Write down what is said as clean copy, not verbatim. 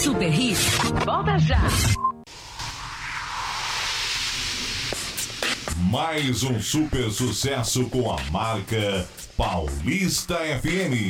Super Hits, volta já. Mais um super sucesso com a marca Paulista FM.